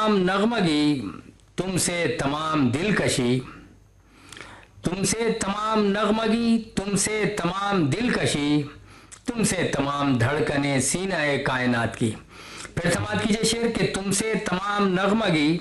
तमाम नगमगी, तुमसे तमाम दिलकशी, तुमसे तमाम नगमगी, तुमसे तमाम दिलकशी, तुमसे तमाम धड़कने सीना ए कायनात की। फिर समाप्त कीजिए शेर कि तुमसे तमाम नगमगी,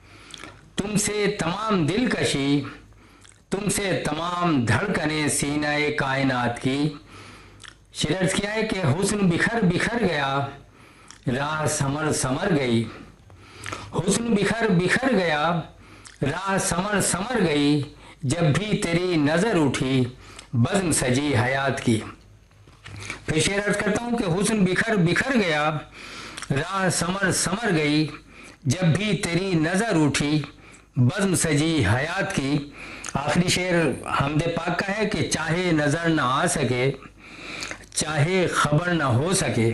तुमसे तमाम दिलकशी, तुमसे तमाम धड़कने सीना ए कायनात की। शेर अर्ज किया है कि हुस्न बिखर बिखर गया, राह समर समर गई। हुस्न बिखर बिखर गया, राह समर समर गई, जब भी तेरी नजर उठी बज़्म सजी हयात की। फिर शेर अर्ज करता हूं कि हुस्न बिखर बिखर गया, राह समर समर गई, जब भी तेरी नजर उठी बज़्म सजी हयात की। आखिरी शेर हमदे पाक का है कि चाहे नजर न आ सके, चाहे खबर न हो सके,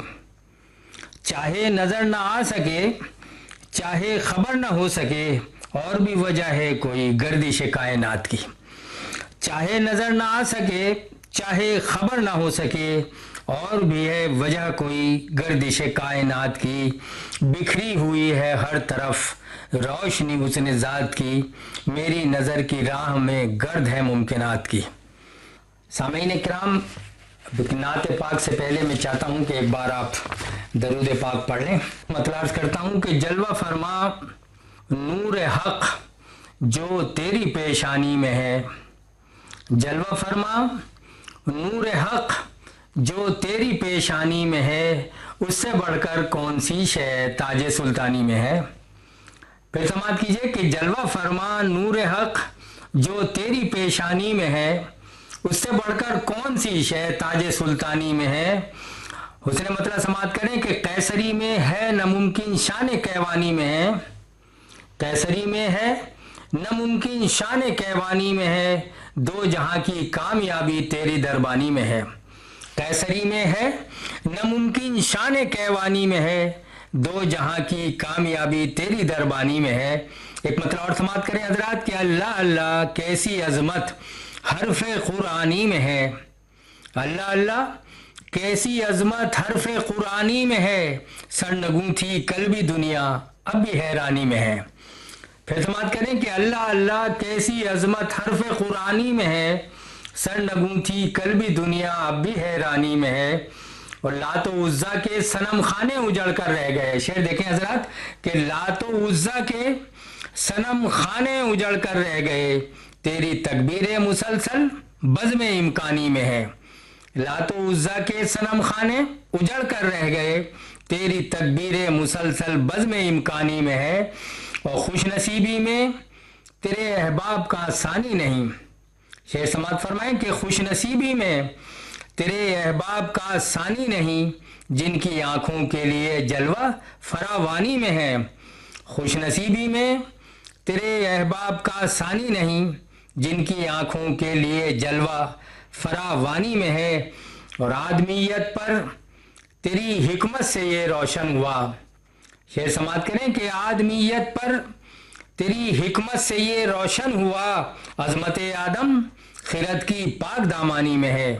चाहे नजर न आ सके, चाहे खबर न हो सके, और भी वजह है कोई गर्दिश कायनात की। चाहे नजर न आ सके, चाहे खबर न हो सके, और भी है वजह कोई गर्दिश कायनात की। बिखरी हुई है हर तरफ रोशनी हुस्न ज़ात की, मेरी नज़र की राह में गर्द है मुमकिनात की। सामीन किराम, नात पाक से पहले मैं चाहता हूँ कि एक बार आप दरूद पाक पढ़ लें। मतलब अर्ज करता हूँ कि जलवा फरमा नूर हक जो तेरी पेशानी में है, जलवा फरमा नूर हक जो तेरी पेशानी में है, उससे बढ़कर कौन सी शय ताजे सुल्तानी में है। फिर समाप्त कीजिए कि जलवा फरमा नूर हक जो तेरी पेशानी में है, उससे बढ़कर कौन सी शय ताजे सुल्तानी में है। उसने मतलब समाप्त करें कि कैसरी में है नामुमकिन शान कैवानी में है, कैसरी में है नामुमकिन शान कैवानी में है, दो जहां की कामयाबी तेरी दरबानी में है। कैसरी में है नामुमकिन शान कैवानी में है, दो जहां की कामयाबी तेरी दरबानी में है। एक मतलब और समाप्त करें हजरात कि अल्लाह अल्लाह कैसी अजमत हरफ़े कुरानी में है, अल्लाह अल्लाह कैसी अजमत हरफ़े कुरानी में है, सरनगू थी कल भी दुनिया अब भी हैरानी में है। फिर समाप्त करें कि अल्लाह अल्लाह कैसी अजमत हरफ़े कुरानी में है, सरनगू थी कल भी दुनिया अब भी हैरानी में है। और लातो उज्जा के सनम खाने उजड़ कर रह गए। शेर देखें हजरात कि लातो उज्जा के सनम खाने उजड़ कर रह गए, तेरी तकबीर मुसलसल बज़्म इम्कानी में है। लातो उज्जा के सनम खाने उजड़ कर रह गए, तेरी तकबीर मुसलसल बज़्म इम्कानी में है। और खुश नसीबी में तेरे अहबाब का सानी नहीं। शेर समाप्त फरमाएं कि खुश नसीबी में तेरे अहबाब का सानी नहीं, जिनकी आंखों के लिए जलवा फरावानी में है। खुश नसीबी में तेरे अहबाब का सानी नहीं, जिनकी आंखों के लिए जलवा फरावानी में है। और आदमीयत पर तेरी हिकमत से ये रोशन हुआ। शेर समाप्त करें कि आदमीयत पर तेरी हिकमत से ये रोशन हुआ, अजमत आदम खिरत की पाक दामानी में है।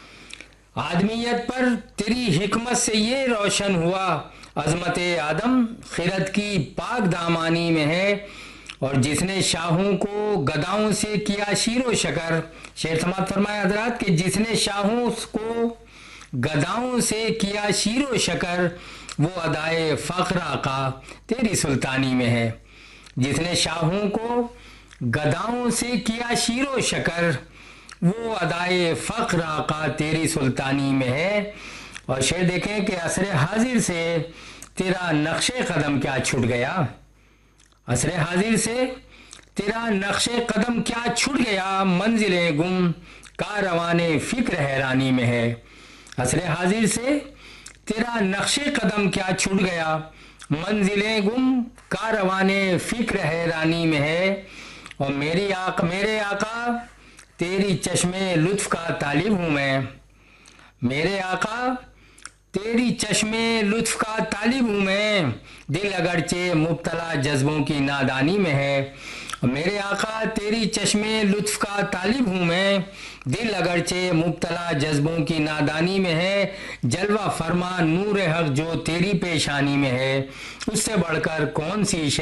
आदमीयत पर तेरी हिकमत से ये रोशन हुआ, अजमत आदम खिरत की पाक दामानी में है। और जिसने शाहों को गदाओं से किया शीरो शकर, शेर समाप्त फरमाया हजरात कि जिसने शाहों को गदाओं से किया शीरो शकर, वो अदाए फ़ख्र आका तेरी सुल्तानी में है। जिसने शाहों को गदाओं से किया शीरो शकर, वो अदाए फ़ख्र आका तेरी सुल्तानी में है। और शेर देखें कि असरे हाजिर से तेरा नक्शे कदम क्या छूट गया, असरे हाजिर से तेरा नक्शे कदम क्या छूट गया, मंजिले गुम कारवाने फिक्र हैरानी में है। असरे हाजिर से तेरा नक्शे कदम क्या छूट गया, मंजिले गुम कारवाने फिक्र हैरानी में है। और मेरे आका तेरी चश्मे लुत्फ का तालिब हूँ मैं, मेरे आका तेरी चश्मे लुत्फ का तालिब हूँ मैं, दिल अगरचे मुब्तला जज्बों की नादानी में है। मेरे आका तेरी चश्मे लुत्फ का तालिब हूँ मैं, दिल अगरचे मुब्तला जज्बों की नादानी में है। जलवा फरमा नूर हक जो तेरी पेशानी में है, उससे बढ़कर कौन सी